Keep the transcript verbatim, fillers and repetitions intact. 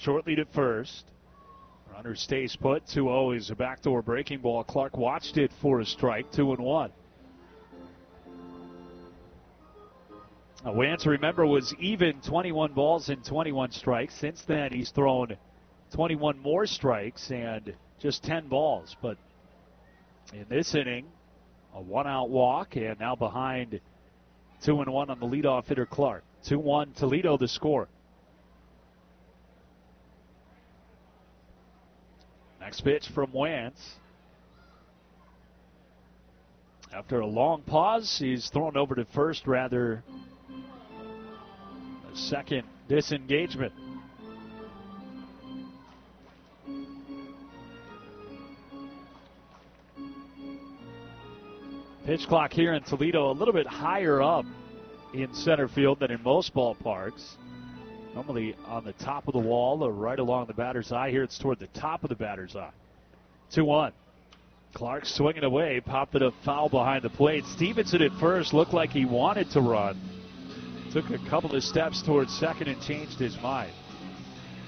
short lead at first. Runner stays put. two oh is a backdoor breaking ball. Clark watched it for a strike. two and one. Now, Wance, remember, was even twenty-one balls and twenty-one strikes. Since then, he's thrown twenty-one more strikes and just ten balls. But in this inning, a one-out walk, and now behind two and one on the leadoff hitter Clark. two one Toledo the score. Next pitch from Wance. After a long pause, he's thrown over to first, rather a second disengagement. Pitch clock here in Toledo a little bit higher up in center field than in most ballparks. Normally on the top of the wall or right along the batter's eye. Here it's toward the top of the batter's eye. two one. Clark swinging away, popped it up foul behind the plate. Stevenson at first looked like he wanted to run. Took a couple of steps towards second and changed his mind.